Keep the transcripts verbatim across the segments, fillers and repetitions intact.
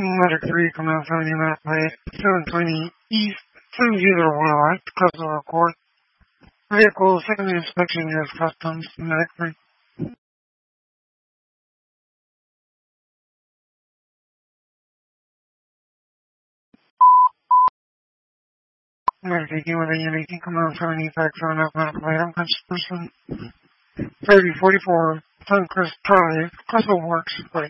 Letter three, command seventy map plate, seven twenty east, seven zero one west, customer report. Vehicle, second inspection is customs, medic three. Medic taking with a unit, command seventy, fax on up map plate, unconscious person. thirty forty-four, Suncrest Drive, Crystal Works, plate.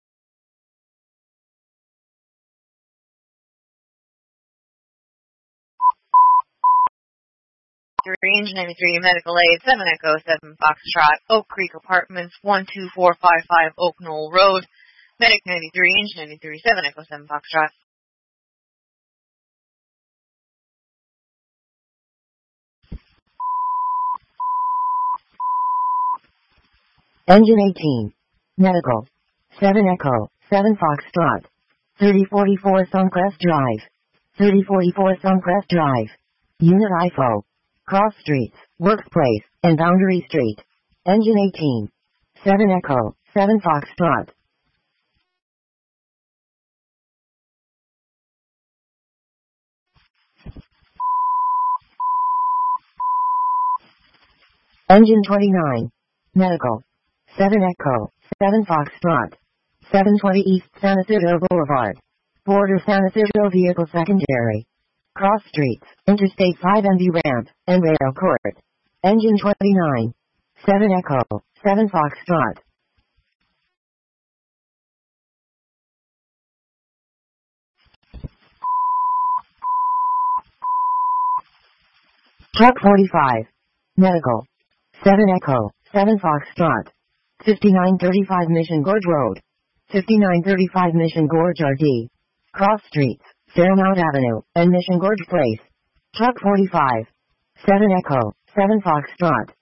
Range ninety-three, medical aid, seven Echo, seven Foxtrot, Oak Creek Apartments, one two four five five Oak Knoll Road, medic ninety-three, range ninety-three, seven Echo, seven Foxtrot. Engine eighteen, medical, seven Echo, seven Foxtrot, thirty forty-four Suncrest Drive, thirty forty-four Suncrest Drive, unit I F O. Cross Streets, Workplace, and Boundary Street. Engine eighteen. seven Echo, seven Foxtrot. Engine twenty-nine. Medical. seven Echo, seven Foxtrot. seven twenty East San Isidro Boulevard. Border San Isidro Vehicle Secondary. Cross Streets, Interstate five M V Ramp, and Rail Court. Engine twenty-nine. seven Echo, seven Foxtrot. Truck forty-five. Medical. seven Echo, seven Foxtrot. fifty-nine thirty-five Mission Gorge Road. fifty-nine thirty-five Mission Gorge R D. Cross Streets, Fairmount Avenue, and Mission Gorge Place. Truck forty-five. seven Echo, seven Foxtrot.